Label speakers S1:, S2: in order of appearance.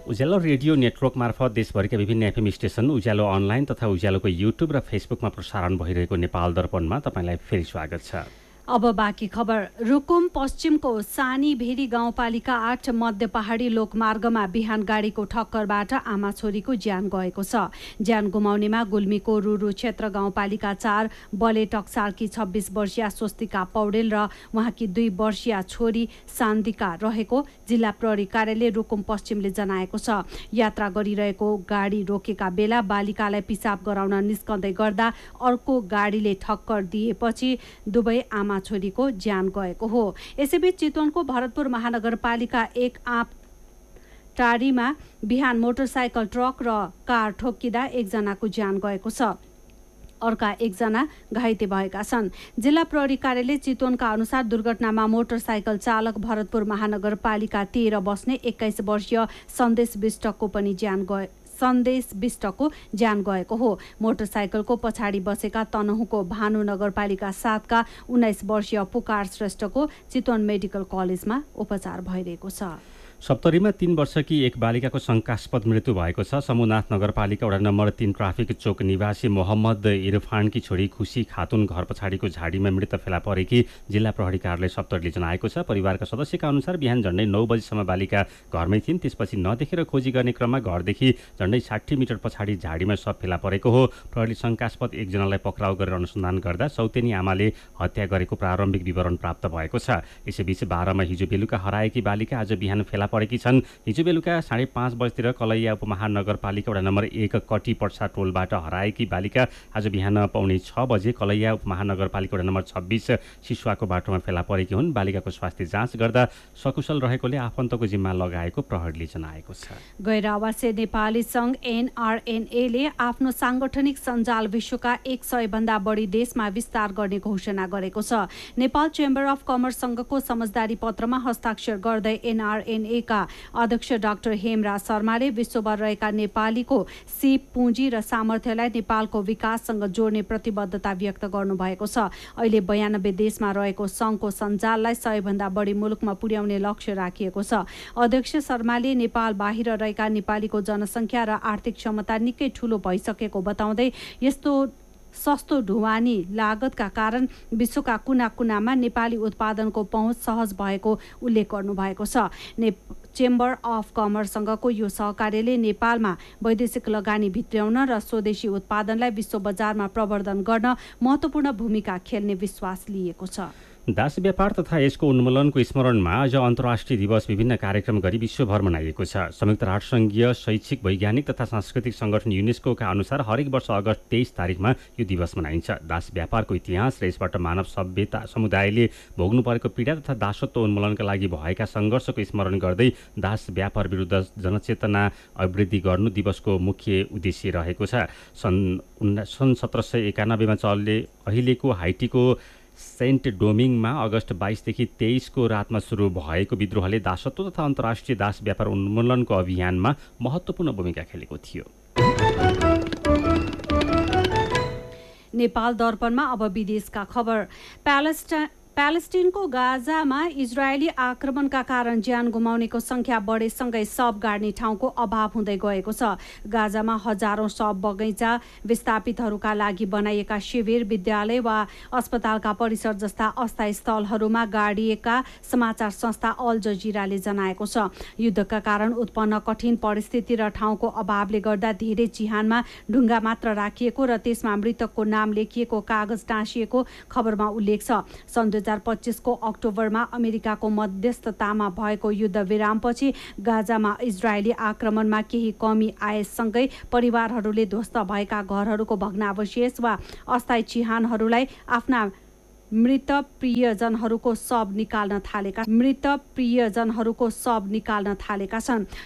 S1: उज्यालो radio network मार्फत देशभरिका विभिन्न एफएम स्टेसन, उज्यालो अनलाइन तथा उज्यालोको युट्युब र फेसबुकमा प्रसारण भइरहेको नेपाल दर्पणमा तपाईँलाई फेरि स्वागत छ।
S2: अब बाँकी खबर। रुकुम पश्चिमको सानीभेरी गाउँपालिका 8 मध्य पहाडी लोकमार्गमा बिहान गाडीको ठक्करबाट आमा छोरीको ज्यान गएको छ। ज्यान गुमाउनेमा गुल्मीको रुरु क्षेत्र गाउँपालिका 4 बले टक्सालकी 26 वर्षीया स्वस्तिका पौडेल र उहाँकी 2 वर्षीया छोरी सान्दिका रहेको जिल्ला प्रहरी कार्यालय रुकुम पश्चिमले जनाएको छ। यात्रा गरिरहेको गाडी रोकेका बेला बालिकालाई पिसाब गराउन निस्कँदै गर्दा अर्को गाडीले ठक्कर दिएपछि दुवै आमा छोरीको ज्यान गएको हो। यसैबीच चितवनको भरतपुर महानगरपालिका 1 आँप टारीमा बिहान मोटरसाइकल ट्रक र कार ठोक्किँदा एकजनाको ज्यान गएको छ। अर्का एकजना घाइते भएका छन्। जिल्ला प्रहरी कार्यालय चितवनका अनुसार दुर्घटनामा मोटरसाइकल चालक भरतपुर महानगरपालिका 13 बस्ने 21 वर्षीय सन्देश विष्टको ज्यान गएको हो। मोटरसाइकलको पछाडि बसेका तनहुँको भानु नगरपालिका 7 का 19 वर्षीय पुकार श्रेष्ठको चितवन मेडिकल कलेजमा उपचार भइरहेको छ।
S1: सप्तरीमा 3 वर्षकी एक बालिकाको शङ्कास्पद मृत्यु भएको छ। समूहनाथ नगरपालिका वडा नम्बर 3 ट्राफिक चोक निवासी मोहम्मद इरफानकी छोरी खुसी खातुन घर पछाडिको झाडीमा मृत फेला परेकी जिल्ला प्रहरी कार्यालय सप्तरीले जनाएको छ। परिवारका सदस्यका अनुसार बिहान झन्डै 9 बजीसम्म बालिका घरमै थिइन्। त्यसपछि नदेखेर खोजी गर्ने क्रममा घरदेखि झन्डै 60 मिटर पछाडि झाडीमा शव फेला परेको हो। प्रहरीले शङ्कास्पद एकजनालाई पक्राउ गरेर अनुसन्धान गर्दा सौतेनी आमाले हत्या गरेको प्रारम्भिक विवरण प्राप्त भएको छ। यसैबीच 12 मा हिजो बेलुका हराएकी बालिका आज बिहान फेला परेकी छन्। हिजो बेलुका 5:30 बजेतिर कलैया उपमहानगरपालिका वडा नम्बर 1 कटी पर्सा टोलबाट हराएकी बालिका आज बिहान 5:45 बजे कलैया उपमहानगरपालिका वडा नम्बर 26 सिसुवाको बाटोमा फेला परेकी हुन्। बालिकाको स्वास्थ्य जाँच गर्दा सकुशल रहेकोले आफन्तको जिम्मा लगाएको प्रहरीले जनाएको छ।
S2: गैर आवासीय नेपाली सङ्घ NRNA ले आफ्नो साङ्गठनिक सञ्जाल विश्वका 100 भन्दा बढी देशमा विस्तार गर्ने घोषणा गरेको छ। नेपाल चेम्बर अफ कमर्स सङ्घको समझदारी पत्रमा हस्ताक्षर गर्दै NRNA का अध्यक्ष डाक्टर हेमराज शर्माले विश्वभर रहेका नेपालीको सिप पुँजी र सामर्थ्यलाई नेपालको विकाससँग जोड्ने प्रतिबद्धता व्यक्त गर्नुभएको छ। अहिले 92 देशमा रहेको सङ्घको सञ्जाललाई 100 भन्दा बढी मुलुकमा पुर्याउने लक्ष्य राखिएको छ। अध्यक्ष शर्माले नेपाल बाहिर रहेका नेपालीको जनसङ्ख्या र आर्थिक क्षमता निकै ठूलो भइसकेको बताउँदै यस्तो सस्तो ढुवानी लागतका कारण विश्वका कुना कुनामा नेपाली उत्पादनको पहुँच सहज भएको उल्लेख गर्नुभएको छ। चेम्बर अफ कमर्ससँगको यो सहकार्यले नेपालमा वैदेशिक लगानी भित्र्याउन र स्वदेशी उत्पादनलाई विश्व बजारमा प्रवर्धन गर्न महत्त्वपूर्ण भूमिका खेल्ने विश्वास लिएको छ।
S1: दास व्यापार तथा यसको उन्मूलनको स्मरणमा आज अन्तर्राष्ट्रिय दिवस विभिन्न कार्यक्रम गरी विश्वभर मनाइएको छ। संयुक्त राष्ट्रसङ्घीय शैक्षिक वैज्ञानिक तथा सांस्कृतिक सङ्गठन युनेस्कोका अनुसार हरेक वर्ष अगस्त 23 तारिकमा यो दिवस मनाइन्छ। दास व्यापारको इतिहास र यसबाट मानव सभ्यता समुदायले भोग्नु परेको पीडा तथा दासत्व उन्मूलनका लागि भएका सङ्घर्षको स्मरण गर्दै दास व्यापार विरुद्ध जनचेतना अभिवृद्धि गर्नु दिवसको मुख्य उद्देश्य रहेको छ। सन् 1791 मा चल्ने अहिलेको हाइटीको सेन्ट डोमिङमा अगस्त 22 देखि 23 को रातमा सुरु भएको विद्रोहले दासत्व तथा अन्तर्राष्ट्रिय दास व्यापार उन्मूलनको अभियानमा महत्त्वपूर्ण भूमिका खेलेको थियो।
S2: नेपाल दर्पणमा अब विदेशका खबर। प्यालेस्टिनको गाजामा इजरायली आक्रमणका कारण ज्यान गुमाउनेको संख्या बढेसँगै शव गाड्ने ठाउँको अभाव हुँदै गएको छ। गाजामा हजारौं शव बगैँचा विस्थापितहरूका लागि बनाइएका शिविर, विद्यालय वा अस्पतालका परिसर जस्ता अस्थायी स्थलहरूमा गाडिएका समाचार संस्था अल जजिराले जनाएको छ। युद्धका कारण उत्पन्न कठिन परिस्थिति र ठाउँको अभावले गर्दा धेरै चिहानमा ढुङ्गा मात्र राखिएको र त्यसमा मृतकको नाम लेखिएको कागज टाँसिएको खबरमा उल्लेख छ। सन् 2025 को अक्टोबरमा अमेरिकाको मध्यस्थतामा भएको युद्ध विरामपछि गाजामा इजरायली आक्रमणमा केही कमी आएसँगै परिवारहरूले ध्वस्त भएका घरहरूको भग्नावशेष वा अस्थायी चिहानहरूलाई आफ्ना मृत प्रियजनहरूको शव निकाल्न थालेका छन्।